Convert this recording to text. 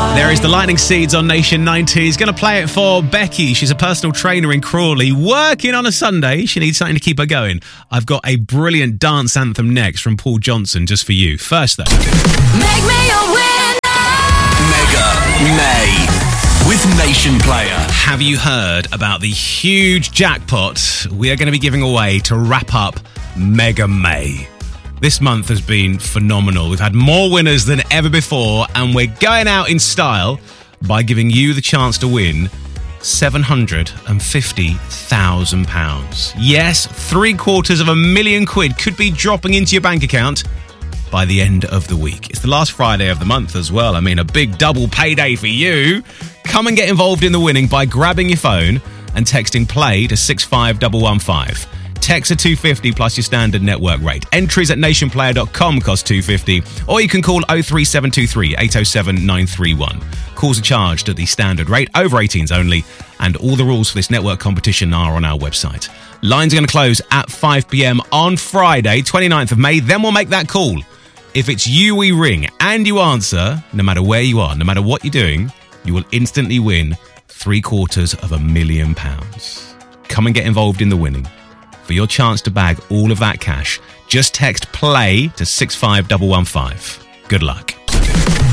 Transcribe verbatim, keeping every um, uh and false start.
There is the Lightning Seeds on Nation nineties. Going to play it for Becky. She's a personal trainer in Crawley, working on a Sunday. She needs something to keep her going. I've got a brilliant dance anthem next from Paul Johnson just for you. First, though. Make me a winner. Mega May with Nation Player. Have you heard about the huge jackpot we are going to be giving away to wrap up Mega May? This month has been phenomenal. We've had more winners than ever before, and we're going out in style by giving you the chance to win seven hundred fifty thousand pounds. Yes, three quarters of a million quid could be dropping into your bank account by the end of the week. It's the last Friday of the month as well. I mean, a big double payday for you. Come and get involved in the winning by grabbing your phone and texting play to six five one one five. Text a two fifty plus your standard network rate. Entries at nation player dot com cost two fifty, or you can call oh three seven two three, eight oh seven, nine three one. Calls are charged at the standard rate, over eighteens only, and all the rules for this network competition are on our website. Lines are going to close at five p.m. on Friday, twenty-ninth of May. Then we'll make that call. If it's you we ring and you answer, no matter where you are, no matter what you're doing, you will instantly win three quarters of a million pounds. Come and get involved in the winning. For your chance to bag all of that cash, just text play to six five one one five. Good luck.